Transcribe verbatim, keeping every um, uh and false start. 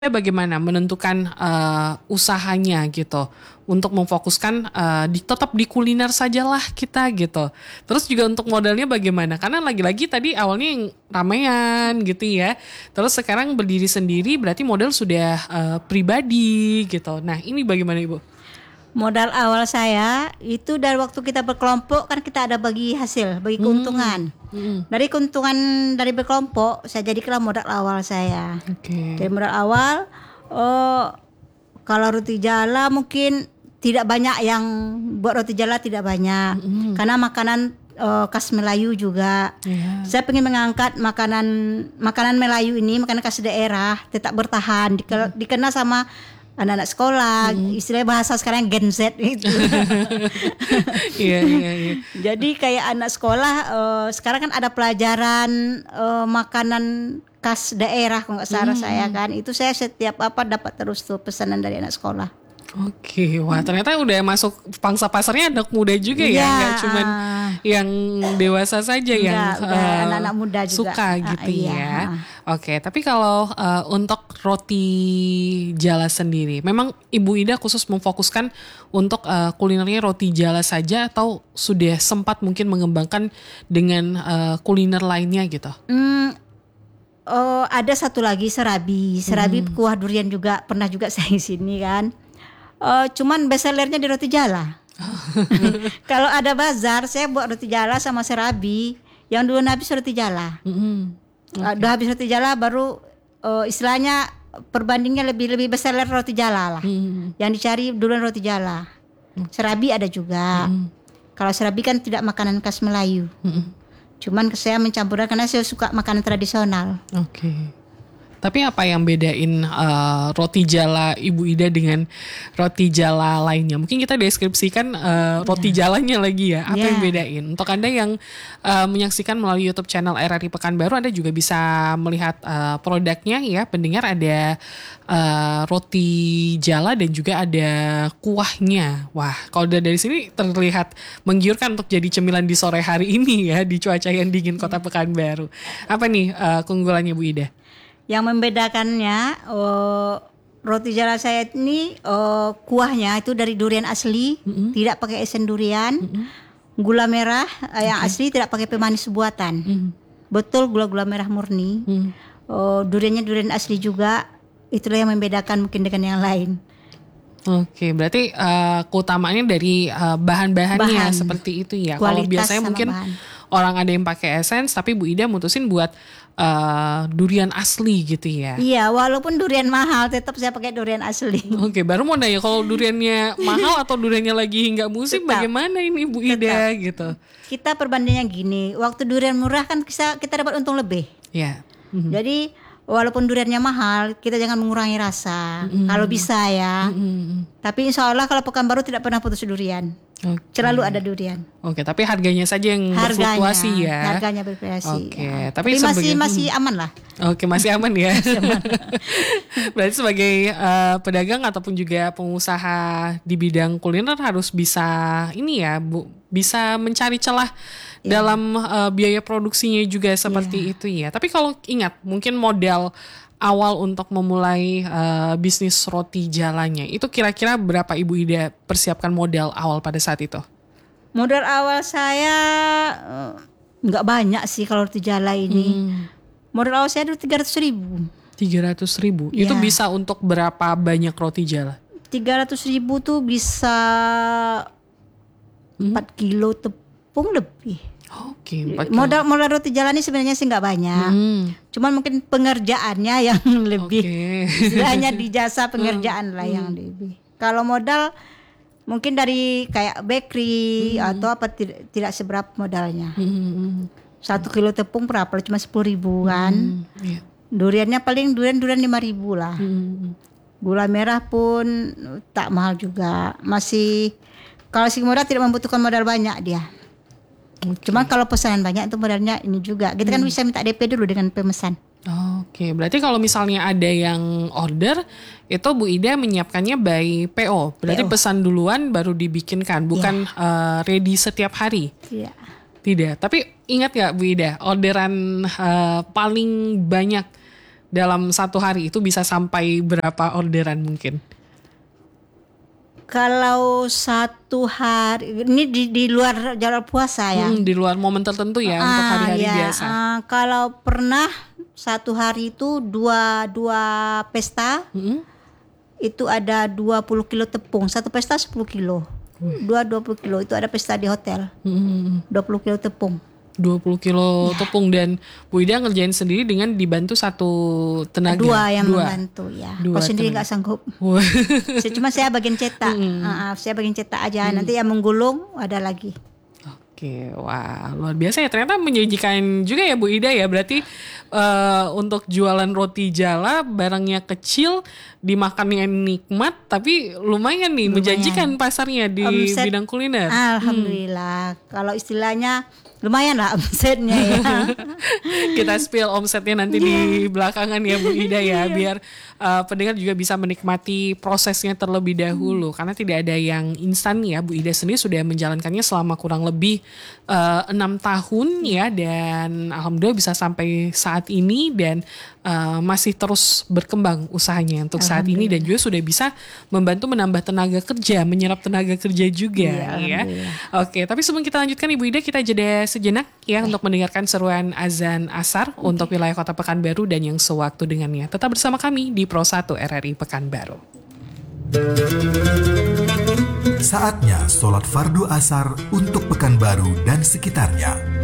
bagaimana menentukan uh, usahanya gitu untuk memfokuskan uh, di, tetap di kuliner sajalah kita gitu. Terus juga untuk modalnya bagaimana? Karena lagi-lagi tadi awalnya yang ramean gitu ya. Terus sekarang berdiri sendiri berarti modal sudah uh, pribadi gitu. Nah ini bagaimana Ibu? Modal awal saya itu dari waktu kita berkelompok kan kita ada bagi hasil, bagi keuntungan. Hmm. Hmm. Dari keuntungan dari berkelompok saya jadikan modal awal saya. Okay. Dari modal awal, oh kalau roti jala mungkin tidak banyak yang buat roti jala tidak banyak, hmm. karena makanan uh, khas Melayu juga. Yeah. Saya ingin mengangkat makanan makanan Melayu ini, makanan khas daerah tetap bertahan, dikenal, hmm. dikenal sama anak-anak sekolah, hmm. istilah bahasa sekarang Gen Z itu. Iya iya iya. Jadi kayak anak sekolah uh, sekarang kan ada pelajaran uh, makanan khas daerah kalau nggak salah hmm. saya kan. Itu saya setiap apa dapat terus tuh pesanan dari anak sekolah. Oke, wah ternyata udah masuk pangsa pasarnya anak muda juga ya, ya nggak cuman yang dewasa saja enggak, yang uh, anak-anak muda juga suka gitu uh, ya. Iya. Oke, tapi kalau uh, untuk roti jala sendiri, memang Ibu Ida khusus memfokuskan untuk uh, kulinernya roti jala saja atau sudah sempat mungkin mengembangkan dengan uh, kuliner lainnya gitu? Hmm, oh, ada satu lagi serabi, serabi hmm. kuah durian juga pernah juga saya di sini kan. Uh, cuman bestsellernya di roti jala. Kalau ada bazar, saya buat roti jala sama serabi. Yang duluan habis roti jala. Mm-hmm. Okay. Udah habis roti jala, baru uh, istilahnya perbandingnya lebih lebih bestseller roti jala lah. Mm-hmm. Yang dicari duluan roti jala. Mm-hmm. Serabi ada juga. Mm-hmm. Kalau serabi kan tidak makanan khas Melayu. Mm-hmm. Cuman saya mencampurkan karena saya suka makanan tradisional. Oke. Okay. Tapi apa yang bedain uh, roti jala Ibu Ida dengan roti jala lainnya? Mungkin kita deskripsikan uh, roti yeah. jalanya lagi ya. Apa yeah. yang bedain? Untuk Anda yang uh, menyaksikan melalui YouTube channel R R I Pekanbaru, Anda juga bisa melihat uh, produknya ya. Pendengar ada uh, roti jala dan juga ada kuahnya. Wah, kalau dari sini terlihat menggiurkan untuk jadi cemilan di sore hari ini ya, di cuaca yang dingin Kota Pekanbaru. Apa nih uh, keunggulannya Bu Ida? Yang membedakannya oh, roti jala saya ini oh, kuahnya itu dari durian asli, mm-hmm. tidak pakai esen durian, mm-hmm. gula merah okay. yang asli, tidak pakai pemanis buatan, mm-hmm. betul gula-gula merah murni, mm-hmm. oh, duriannya durian asli juga. Itulah yang membedakan mungkin dengan yang lain. Oke, berarti uh, keutamaannya dari uh, bahan-bahannya bahan. Seperti itu ya. Kualitas. Kalau biasanya mungkin bahan. Orang ada yang pakai essence, tapi Bu Ida mutusin buat uh, durian asli gitu ya. Iya, walaupun durian mahal, tetap saya pakai durian asli. Oke, baru mau nanya kalau duriannya mahal atau duriannya lagi nggak musim, tetap. Bagaimana ini Bu Ida tetap. Gitu? Kita perbandingannya gini, waktu durian murah kan kita kita dapat untung lebih. Ya. Mm-hmm. Jadi walaupun duriannya mahal, kita jangan mengurangi rasa. Mm-hmm. Kalau bisa ya. Mm-hmm. Tapi insya Allah kalau Pekanbaru tidak pernah putus durian. Okay. Selalu ada durian. Oke, okay, tapi harganya saja yang harganya, berfluktuasi ya. Harganya berfluktuasi. Oke, okay. ya. tapi, tapi sebagai, masih masih aman lah. Oke, okay, masih aman ya. Masih aman. Berarti sebagai uh, pedagang ataupun juga pengusaha di bidang kuliner harus bisa ini ya, Bu, bisa mencari celah yeah. dalam uh, biaya produksinya juga seperti yeah. itu ya. Tapi kalau ingat, mungkin modal awal untuk memulai uh, bisnis roti jalanya itu kira-kira berapa Ibu Ida persiapkan modal awal pada saat itu? Modal awal saya nggak uh, banyak sih kalau roti jala ini. Hmm. Modal awal saya dulu tiga ratus ribu. Tiga ratus ribu? Ya. Itu bisa untuk berapa banyak roti jala? Tiga ratus ribu tuh bisa hmm? empat kilo tepung lebih. Oke, okay, modal modal roti jala ini sebenarnya sih nggak banyak, hmm. cuman mungkin pengerjaannya yang lebih, okay. istilahnya di jasa pengerjaan hmm. lah yang lebih. Kalau modal mungkin dari kayak bakery hmm. atau apa tidak tidak seberapa modalnya. Hmm. Satu kilo tepung berapa? Cuma sepuluh ribu kan. Hmm. Yeah. Duriannya paling durian durian lima ribu lah. Hmm. Gula merah pun tak mahal juga. Masih kalau si modal tidak membutuhkan modal banyak dia. Okay. Cuma kalau pesanan banyak itu modalnya ini juga. Kita hmm. kan bisa minta D P dulu dengan pemesan. Oke, okay. Berarti kalau misalnya ada yang order, itu Bu Ida menyiapkannya by P O. Berarti P O. Pesan duluan baru dibikinkan, bukan yeah. uh, ready setiap hari. Iya. Yeah. Tidak. Tapi ingat gak Bu Ida, orderan uh, paling banyak dalam satu hari itu bisa sampai berapa orderan mungkin? Kalau satu hari ini di, di luar jadwal puasa ya. Hmm, di luar momen tertentu ya, ah, untuk hari-hari ya, biasa. Uh, kalau pernah satu hari itu dua dua pesta. Hmm? Itu ada dua puluh kilo tepung, satu pesta sepuluh kilo. Dua dua puluh kilo itu ada pesta di hotel. Hmm. dua puluh kilo tepung. dua puluh kilo ya. Tepung, dan Bu Ida ngerjain sendiri dengan dibantu satu tenaga. Dua yang dua. membantu ya. Dua Kau sendiri nggak sanggup. Cuma saya bagian cetak. Hmm. Uh, saya bagian cetak aja. Hmm. Nanti yang menggulung ada lagi. Oke, wah luar biasa ya, ternyata menjanjikan juga ya Bu Ida ya. Berarti uh, untuk jualan roti jala barangnya kecil, dimakannya nikmat, tapi lumayan nih, lumayan. Menjanjikan pasarnya di omset, bidang kuliner. Alhamdulillah, hmm. Kalau istilahnya lumayan lah omsetnya ya. Kita spill omsetnya nanti yeah. di belakangan ya Bu Ida ya, biar uh, pendengar juga bisa menikmati prosesnya terlebih dahulu. Hmm. Karena tidak ada yang instan ya. Bu Ida sendiri sudah menjalankannya selama kurang lebih uh, enam tahun ya, dan alhamdulillah bisa sampai saat ini, dan uh, masih terus berkembang usahanya untuk saat ini, dan juga sudah bisa membantu menambah tenaga kerja, menyerap tenaga kerja juga ya. Ya. Oke, tapi sebelum kita lanjutkan Ibu Ida, kita jeda sejenak ya untuk mendengarkan seruan azan asar okay. untuk wilayah Kota Pekanbaru dan yang sewaktu dengannya. Tetap bersama kami di Pro satu R R I Pekanbaru. Saatnya sholat fardu asar untuk Pekanbaru dan sekitarnya.